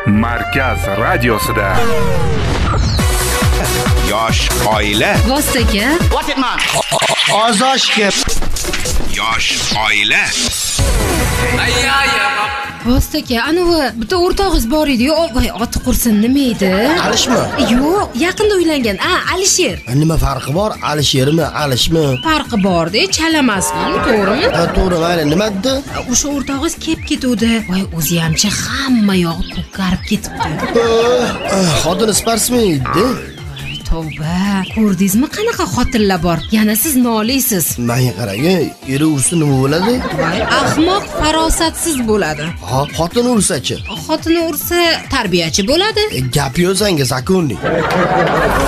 Markaz radiosida. Yosh oila. Vostoka. What it man? Ozoshga. Yosh oila. Vostoka, anavi bitta o'rtog'ingiz bor edi-yu, voy, oti qursin nima edi? Alishmi? Yo'q, yaqinda uylangan. Alisher. Nima farqi bor? Alishermi, Alishmi? Farqi bor-da, chalamasmi, to'g'rimi? To'g'ri, mayli, nima dedi? O'sha o'rtog'ingiz kelib ketuvdi. Voy, o'zi hamcha hamma yog'i ko'karib ketibdi. Xotin sportsmen edi. Tavba, ko'rdingizmi qanaqa xotinlar bor? Yana siz noliysiz. Menga qarang, eri ursa nima bo'ladi? Ahmoq, farosatsiz bo'ladi. Xotin ursa-chi? Xotini ursa tarbiyachi bo'ladi. Gap yo'zangiz, akunni.